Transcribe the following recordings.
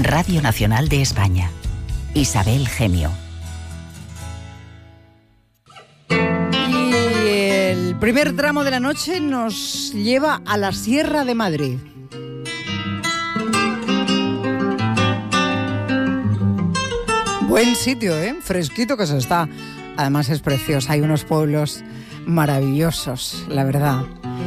Radio Nacional de España. Isabel Gemio. Y el primer tramo de la noche nos lleva a la Sierra de Madrid. Buen sitio, ¿eh? Fresquito que se está. Además es precioso. Hay unos pueblos maravillosos, la verdad.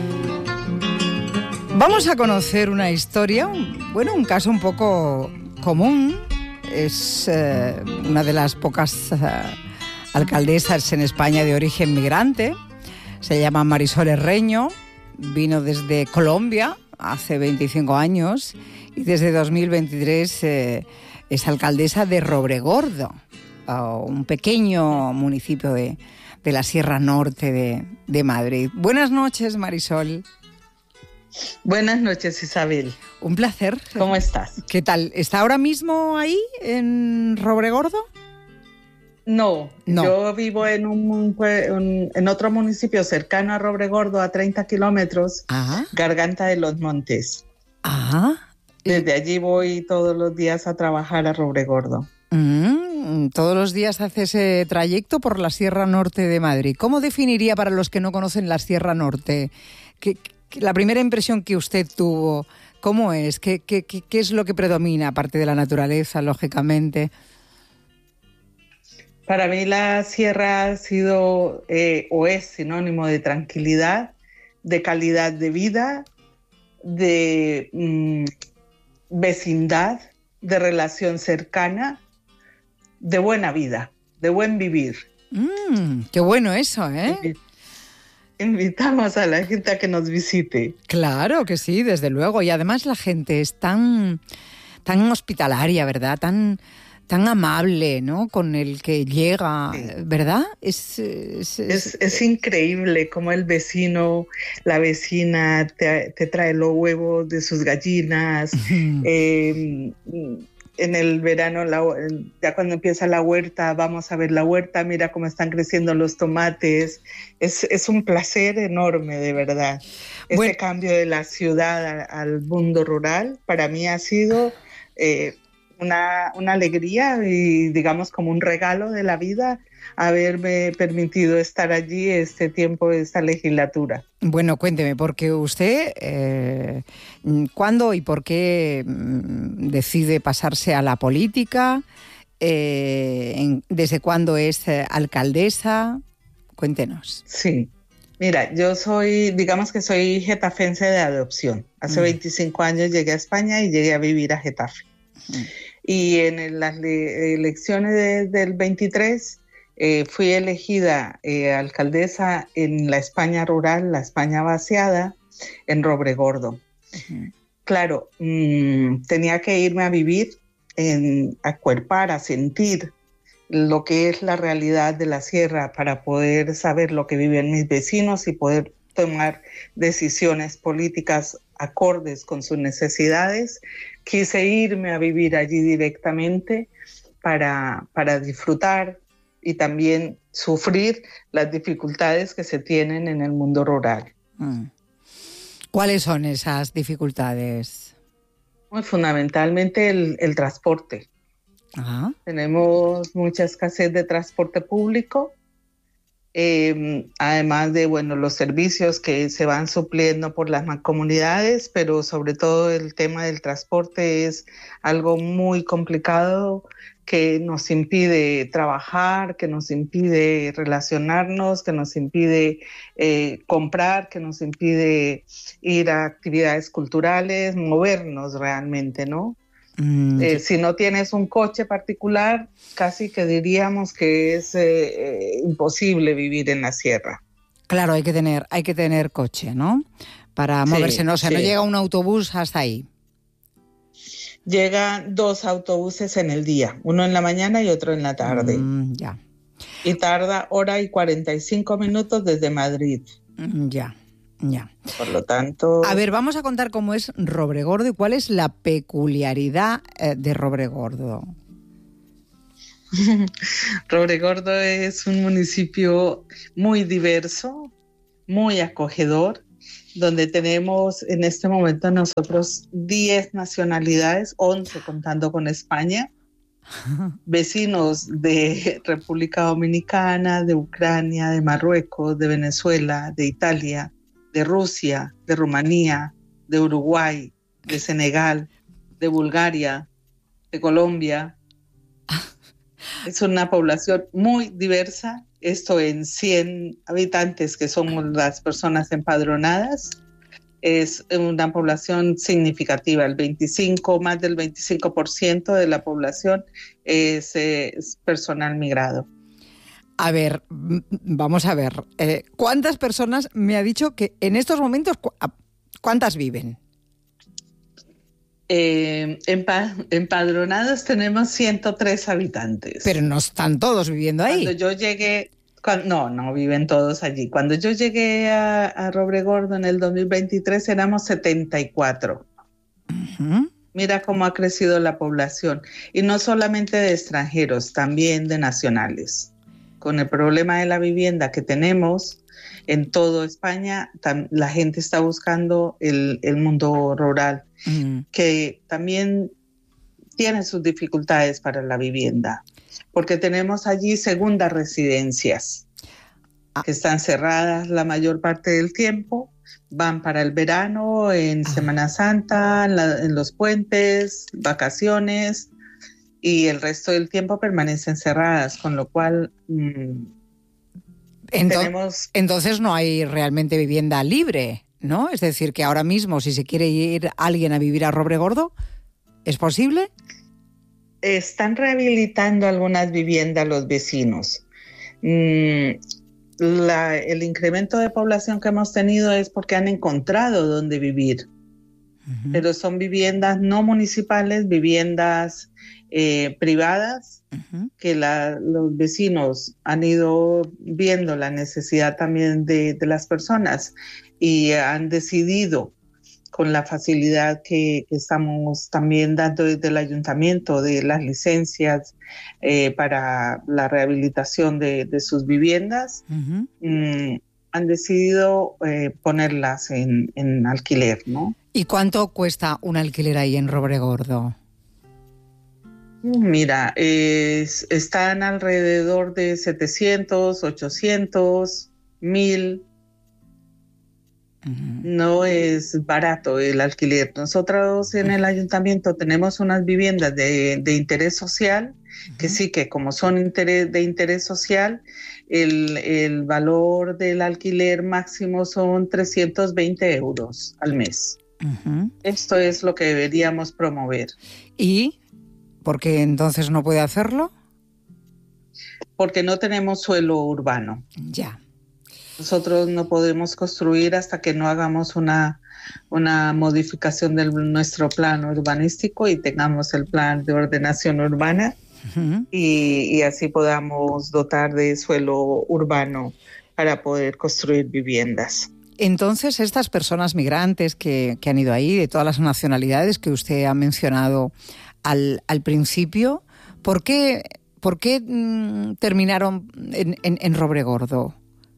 Vamos a conocer una historia, un caso un poco común. Es una de las pocas alcaldesas en España de origen migrante. Se llama Marisol Herreño. Vino desde Colombia hace 25 años y desde 2023 es alcaldesa de Robregordo, un pequeño municipio de la Sierra Norte de Madrid. Buenas noches, Marisol. Buenas noches, Isabel. Un placer. ¿Cómo estás? ¿Qué tal? ¿Está ahora mismo ahí, en Robregordo? No, yo vivo en otro municipio cercano a Robregordo, a 30 kilómetros, Garganta de los Montes. Desde allí voy todos los días a trabajar a Robregordo. Todos los días hace ese trayecto por la Sierra Norte de Madrid. ¿Cómo definiría para los que no conocen la Sierra Norte? La primera impresión que usted tuvo, ¿cómo es? ¿Qué es lo que predomina, aparte de la naturaleza, lógicamente? Para mí la sierra ha sido o es sinónimo de tranquilidad, de calidad de vida, de vecindad, de relación cercana, de buena vida, de buen vivir. Qué bueno eso, ¿eh? Invitamos a la gente a que nos visite. Claro que sí, desde luego. Y además la gente es tan hospitalaria, ¿verdad? Tan amable, ¿no? Con el que llega, sí. ¿Verdad? Es increíble cómo el vecino, la vecina te trae los huevos de sus gallinas. En el verano, ya cuando empieza la huerta, vamos a ver la huerta, mira cómo están creciendo los tomates. Es un placer enorme, de verdad. Este cambio de la ciudad al mundo rural, para mí ha sido una alegría y, digamos, como un regalo de la vida, haberme permitido estar allí este tiempo, esta legislatura. Bueno, cuénteme, porque usted, ¿cuándo y por qué decide pasarse a la política? ¿Desde cuándo es alcaldesa? Cuéntenos. Sí, mira, yo digamos que soy getafense de adopción. Hace 25 años llegué a España y llegué a vivir a Getafe. Y en las elecciones del 23 fui elegida alcaldesa en la España rural, la España vaciada, en Robregordo. Claro, tenía que irme a vivir, a acuerpar, a sentir lo que es la realidad de la sierra para poder saber lo que viven mis vecinos y poder tomar decisiones políticas acordes con sus necesidades. Quise irme a vivir allí directamente para disfrutar y también sufrir las dificultades que se tienen en el mundo rural. ¿Cuáles son esas dificultades? Pues fundamentalmente el transporte. Tenemos mucha escasez de transporte público. Además de los servicios que se van supliendo por las mancomunidades, pero sobre todo el tema del transporte es algo muy complicado que nos impide trabajar, que nos impide relacionarnos, que nos impide comprar, que nos impide ir a actividades culturales, movernos realmente, ¿no? Si no tienes un coche particular, casi que diríamos que es imposible vivir en la sierra. Claro, hay que tener coche, ¿no? Para moverse, no llega un autobús hasta ahí. Llegan 2 autobuses en el día, uno en la mañana y otro en la tarde. Ya. Y tarda 1:45 minutos desde Madrid. Ya. Por lo tanto... A ver, vamos a contar cómo es Robregordo y cuál es la peculiaridad de Robregordo. Robregordo es un municipio muy diverso, muy acogedor donde tenemos en este momento nosotros 10 nacionalidades, 11 contando con España, vecinos de República Dominicana, de Ucrania, de Marruecos, de Venezuela, de Italia, de Rusia, de Rumanía, de Uruguay, de Senegal, de Bulgaria, de Colombia. Es una población muy diversa. Esto en 100 habitantes, que somos las personas empadronadas, es una población significativa. Más del 25% de la población es personal migrado. A ver, vamos a ver. ¿Cuántas personas me ha dicho que en estos momentos, cuántas viven? Empadronados tenemos 103 habitantes. Pero no están todos viviendo ahí. Cuando yo llegué, no viven todos allí. Cuando yo llegué a Robregordo en el 2023 éramos 74. Uh-huh. Mira cómo ha crecido la población. Y no solamente de extranjeros, también de nacionales. Con el problema de la vivienda que tenemos en toda España, la gente está buscando el mundo rural, que también tiene sus dificultades para la vivienda, porque tenemos allí segundas residencias que están cerradas la mayor parte del tiempo, van para el verano, en Semana Santa, en los puentes, vacaciones, y el resto del tiempo permanecen cerradas, con lo cual entonces no hay realmente vivienda libre, ¿no? Es decir, que ahora mismo, si se quiere ir alguien a vivir a Robregordo, ¿es posible? Están rehabilitando algunas viviendas los vecinos. El incremento de población que hemos tenido es porque han encontrado dónde vivir. Uh-huh. Pero son viviendas no municipales, viviendas privadas, uh-huh, que los vecinos han ido viendo la necesidad también de las personas y han decidido, con la facilidad que estamos también dando desde el ayuntamiento de las licencias para la rehabilitación de sus viviendas, uh-huh, han decidido ponerlas en alquiler, ¿no? ¿Y cuánto cuesta un alquiler ahí en Robregordo? Mira, están alrededor de 700, 800, 1000. Uh-huh. No es barato el alquiler. Nosotros en el ayuntamiento tenemos unas viviendas de interés social, uh-huh, que sí, que como son de interés social, el valor del alquiler máximo son 320 euros al mes. Uh-huh. Esto es lo que deberíamos promover. ¿Y por qué entonces no puede hacerlo? Porque no tenemos suelo urbano. Ya. Nosotros no podemos construir hasta que no hagamos una modificación de nuestro plan urbanístico y tengamos el plan de ordenación urbana, uh-huh, y así podamos dotar de suelo urbano para poder construir viviendas. Entonces, estas personas migrantes que han ido ahí, de todas las nacionalidades que usted ha mencionado al principio, ¿por qué terminaron en Robregordo?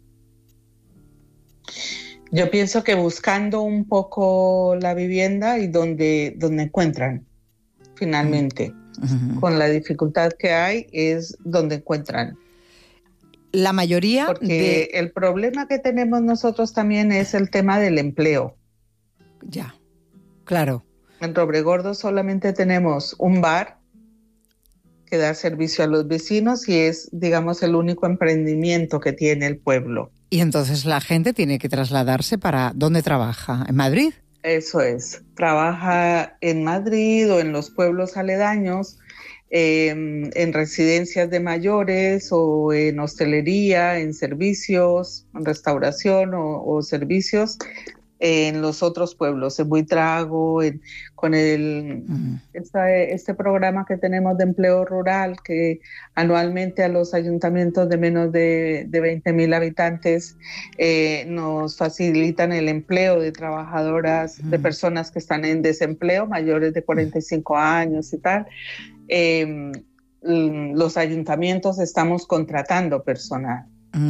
Yo pienso que buscando un poco la vivienda y donde encuentran finalmente. Uh-huh. Con la dificultad que hay es donde encuentran. La mayoría... Porque el problema que tenemos nosotros también es el tema del empleo. Ya, claro. En Robregordo solamente tenemos un bar que da servicio a los vecinos y es, digamos, el único emprendimiento que tiene el pueblo. Y entonces la gente tiene que trasladarse para... ¿Dónde trabaja? ¿En Madrid? Eso es. Trabaja en Madrid o en los pueblos aledaños, en residencias de mayores o en hostelería, en servicios, en restauración o servicios en los otros pueblos, en Buitrago, con este programa que tenemos de empleo rural, que anualmente a los ayuntamientos de menos de 20,000 habitantes nos facilitan el empleo de trabajadoras, de personas que están en desempleo, mayores de 45 años y tal. Los ayuntamientos estamos contratando personal.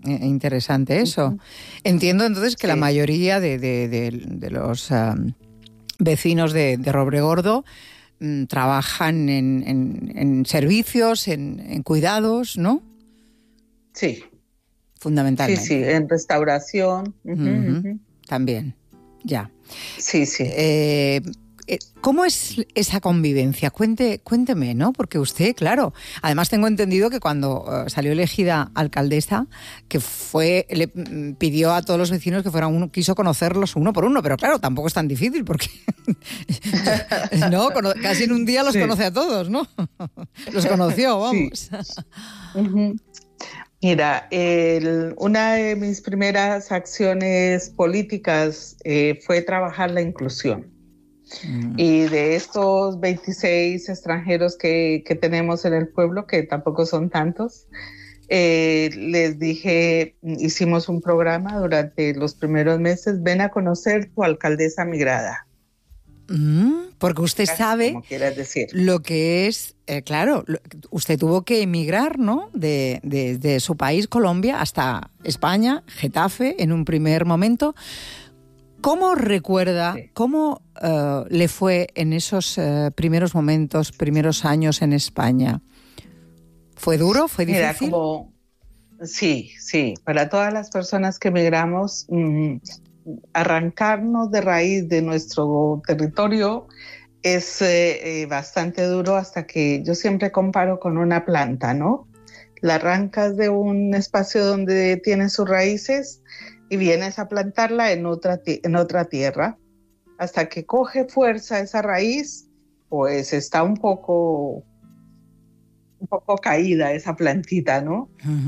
Interesante eso. Entiendo entonces que la mayoría de los vecinos de Robregordo trabajan en servicios, en cuidados, ¿no? Sí. Fundamentalmente. Sí, en restauración. También, ya. Sí, sí. ¿Cómo es esa convivencia? Cuénteme, ¿no? Porque usted, claro, además tengo entendido que cuando salió elegida alcaldesa, que le pidió a todos los vecinos que fueran quiso conocerlos uno por uno, pero claro, tampoco es tan difícil porque no, casi en un día los conoce a todos, ¿no? Los conoció, vamos. Sí. Mira, una de mis primeras acciones políticas fue trabajar la inclusión. Y de estos 26 extranjeros que tenemos en el pueblo, que tampoco son tantos, les dije, hicimos un programa durante los primeros meses, ven a conocer tu alcaldesa migrada. Porque usted sabe lo que es, claro, usted tuvo que emigrar, ¿no? De su país, Colombia, hasta España, Getafe, en un primer momento. ¿Cómo recuerda, cómo le fue en esos primeros momentos, primeros años en España? ¿Fue duro? ¿Fue difícil? Mira, sí. Para todas las personas que emigramos, arrancarnos de raíz de nuestro territorio es bastante duro hasta que yo siempre comparo con una planta, ¿no? La arrancas de un espacio donde tiene sus raíces y vienes a plantarla en otra tierra. Hasta que coge fuerza esa raíz, pues está un poco caída esa plantita, ¿no?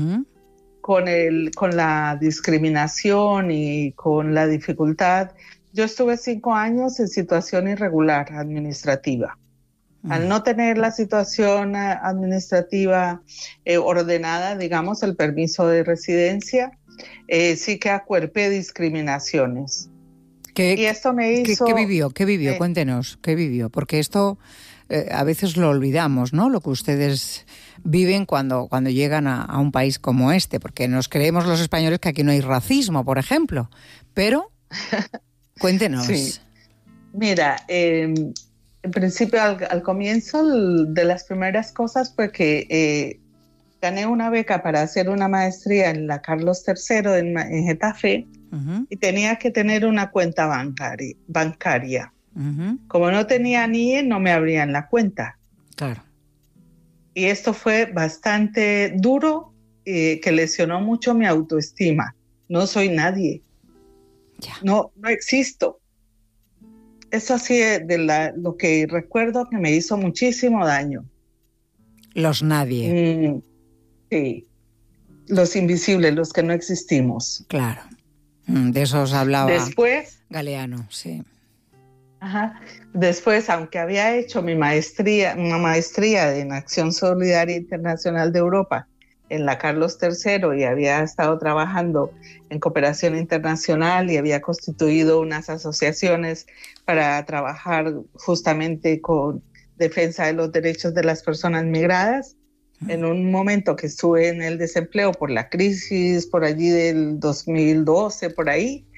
Con la discriminación y con la dificultad. Yo estuve 5 años en situación irregular administrativa. Al no tener la situación administrativa ordenada, digamos, el permiso de residencia, sí que acuerpé discriminaciones. Y esto me hizo... ¿Qué vivió? Cuéntenos, ¿qué vivió? Porque esto a veces lo olvidamos, ¿no? Lo que ustedes viven cuando llegan a un país como este, porque nos creemos los españoles que aquí no hay racismo, por ejemplo. Pero, cuéntenos. Sí. Mira, en principio, al comienzo de las primeras cosas fue que gané una beca para hacer una maestría en la Carlos III en Getafe y tenía que tener una cuenta bancaria. Como no tenía NIE, no me abrían la cuenta. Claro. Y esto fue bastante duro, que lesionó mucho mi autoestima. No soy nadie. Ya. No existo. Eso así lo que recuerdo que me hizo muchísimo daño. Los nadie. Sí. Los invisibles, los que no existimos. Claro. De eso os hablaba después, Galeano, sí. Ajá. Después, aunque había hecho una maestría en Acción Solidaria Internacional de Europa en la Carlos III y había estado trabajando en cooperación internacional y había constituido unas asociaciones para trabajar justamente con defensa de los derechos de las personas migradas, en un momento que estuve en el desempleo por la crisis, por allí del 2012, por ahí,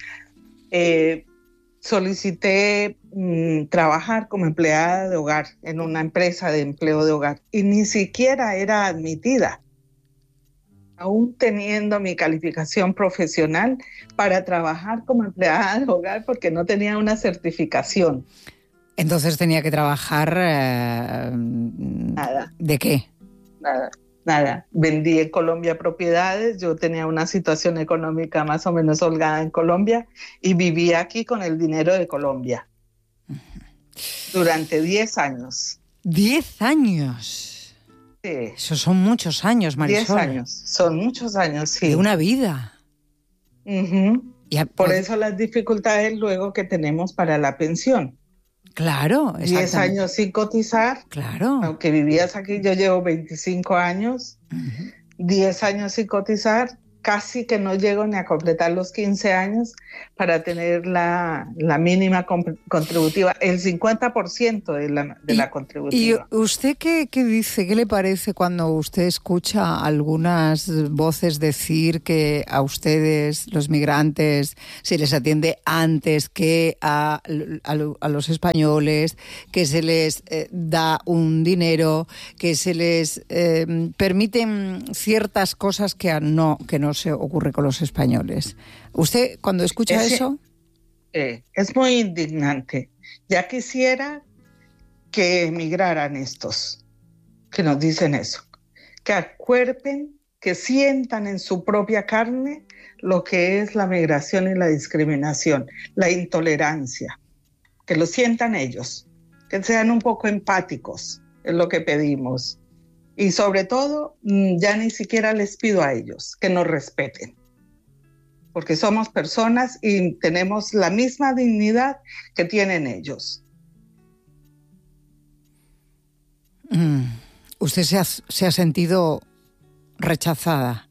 solicité trabajar como empleada de hogar en una empresa de empleo de hogar y ni siquiera era admitida, aún teniendo mi calificación profesional, para trabajar como empleada de hogar porque no tenía una certificación. Entonces tenía que trabajar... Nada. ¿De qué? Nada. Vendí en Colombia propiedades, yo tenía una situación económica más o menos holgada en Colombia y vivía aquí con el dinero de Colombia durante 10 años. ¿10 años? Sí. Eso son muchos años, Marisol. 10 años, son muchos años, sí. De una vida. Por eso las dificultades luego que tenemos para la pensión. Claro, 10 años sin cotizar. Claro. Aunque vivías aquí, yo llevo 25 años, 10 años sin cotizar, casi que no llego ni a completar los 15 años para tener la mínima contributiva, el 50% de la contributiva. ¿Y usted qué dice? ¿Qué le parece cuando usted escucha algunas voces decir que a ustedes, los migrantes, se les atiende antes que a los españoles, que se les da un dinero, que se les permiten ciertas cosas que no se ocurre con los españoles? ¿Usted cuando escucha eso? Es muy indignante. Ya quisiera que emigraran estos, que nos dicen eso, que acuerpen, que sientan en su propia carne lo que es la migración y la discriminación, la intolerancia, que lo sientan ellos, que sean un poco empáticos, es lo que pedimos. Y sobre todo, ya ni siquiera les pido a ellos que nos respeten, porque somos personas y tenemos la misma dignidad que tienen ellos. ¿Usted se ha sentido rechazada?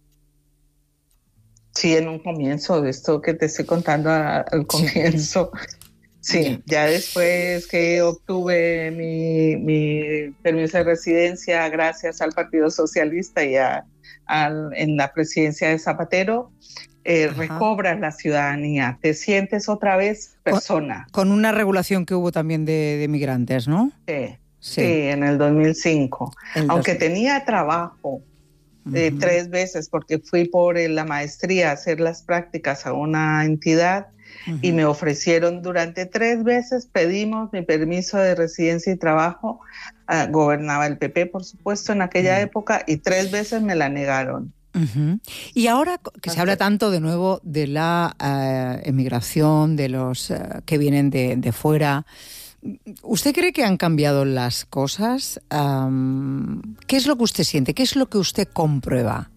Sí, en un comienzo, de esto que te estoy contando al comienzo. Sí, ya después que obtuve mi permiso de residencia gracias al Partido Socialista y en la presidencia de Zapatero, recobras la ciudadanía, te sientes otra vez persona. Con una regulación que hubo también de migrantes, ¿no? Sí, en el 2005. Aunque tenía trabajo 3 veces, porque fui por la maestría a hacer las prácticas a una entidad, y me ofrecieron durante 3 veces, pedimos mi permiso de residencia y trabajo, gobernaba el PP, por supuesto, en aquella época, y 3 veces me la negaron. Y ahora que se habla tanto de nuevo de la emigración, de los que vienen de fuera, ¿usted cree que han cambiado las cosas? ¿Qué es lo que usted siente? ¿Qué es lo que usted comprueba?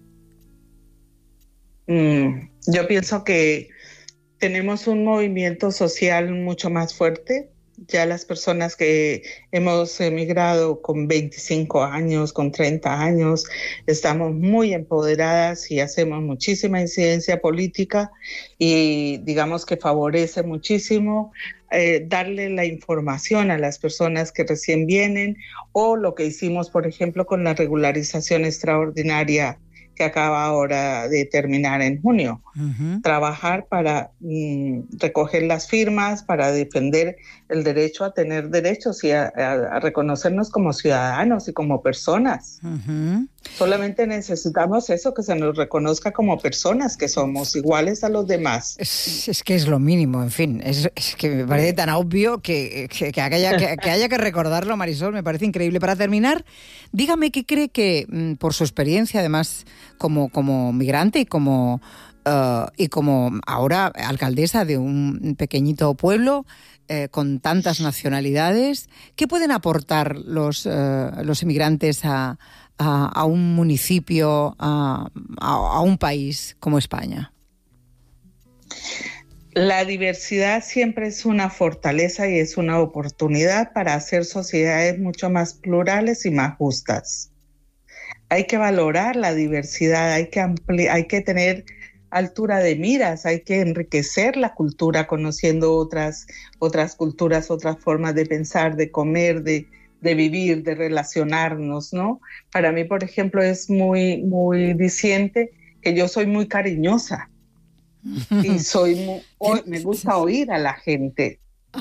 Yo pienso que tenemos un movimiento social mucho más fuerte. Ya las personas que hemos emigrado con 25 años, con 30 años, estamos muy empoderadas y hacemos muchísima incidencia política y digamos que favorece muchísimo darle la información a las personas que recién vienen, o lo que hicimos, por ejemplo, con la regularización extraordinaria que acaba ahora de terminar en junio. Trabajar para recoger las firmas, para defender el derecho a tener derechos y a reconocernos como ciudadanos y como personas. Solamente necesitamos eso, que se nos reconozca como personas, que somos iguales a los demás. Es que es lo mínimo, en fin. Es que me parece tan obvio que haya que recordarlo, Marisol, me parece increíble. Para terminar, dígame qué cree que, por su experiencia, además, como migrante y como ahora alcaldesa de un pequeño pueblo con tantas nacionalidades, ¿qué pueden aportar los inmigrantes a un municipio, a un país como España? La diversidad siempre es una fortaleza y es una oportunidad para hacer sociedades mucho más plurales y más justas. Hay que valorar la diversidad, hay que tener altura de miras, hay que enriquecer la cultura conociendo otras culturas, otras formas de pensar, de comer, de vivir, de relacionarnos, ¿no? Para mí, por ejemplo, es muy, muy diciente que yo soy muy cariñosa y me gusta oír a la gente.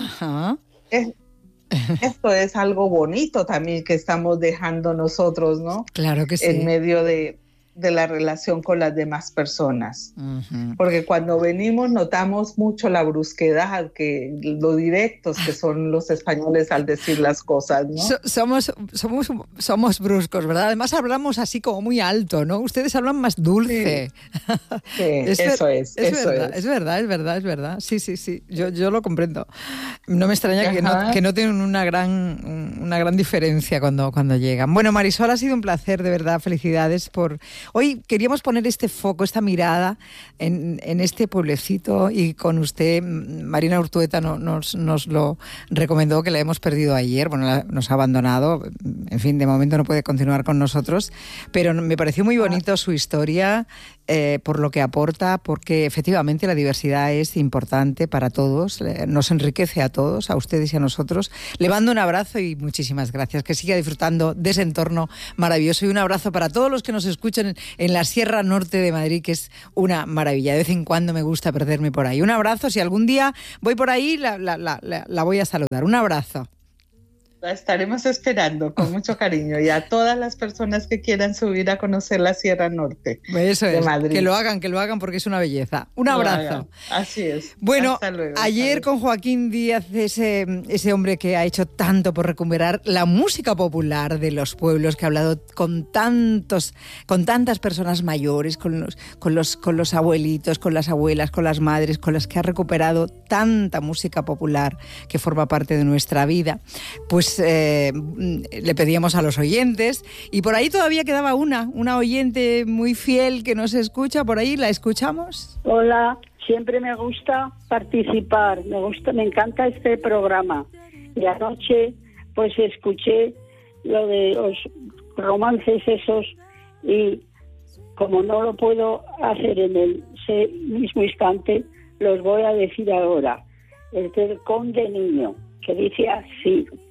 Esto es algo bonito también que estamos dejando nosotros, ¿no? Claro que sí. En medio de la relación con las demás personas. Porque cuando venimos notamos mucho la brusquedad, lo directos que son los españoles al decir las cosas, ¿no? Somos bruscos, ¿verdad? Además hablamos así como muy alto, ¿no? Ustedes hablan más dulce. Sí, eso es. Es verdad. Sí. Yo lo comprendo. No me extraña que no tienen una gran diferencia cuando llegan. Bueno, Marisol, ha sido un placer, de verdad. Felicidades por... Hoy queríamos poner este foco, esta mirada en este pueblecito, y con usted, Marina Urtueta nos lo recomendó, que la hemos perdido ayer. Bueno, nos ha abandonado. En fin, de momento no puede continuar con nosotros, pero me pareció muy bonito su historia por lo que aporta, porque efectivamente la diversidad es importante para todos, nos enriquece a todos, a ustedes y a nosotros. Le mando un abrazo y muchísimas gracias, que siga disfrutando de ese entorno maravilloso, y un abrazo para todos los que nos escuchan en la Sierra Norte de Madrid, que es una maravilla. De vez en cuando me gusta perderme por ahí. Un abrazo, si algún día voy por ahí la voy a saludar. Un abrazo. La estaremos esperando con mucho cariño, y a todas las personas que quieran subir a conocer la Sierra Norte. Eso de es, Madrid. que lo hagan porque es una belleza. Un abrazo. Así es. Bueno, hasta luego, ayer con Joaquín Díaz, ese hombre que ha hecho tanto por recuperar la música popular de los pueblos, que ha hablado con tantas personas mayores, con los abuelitos, con las abuelas, con las madres, con las que ha recuperado tanta música popular que forma parte de nuestra vida, pues le pedíamos a los oyentes, y por ahí todavía quedaba una oyente muy fiel que nos escucha. Por ahí la escuchamos. Hola, siempre me gusta participar, me encanta este programa. Y anoche pues escuché lo de los romances esos, y como no lo puedo hacer en el mismo instante, los voy a decir ahora. El del Conde Niño, que dice así: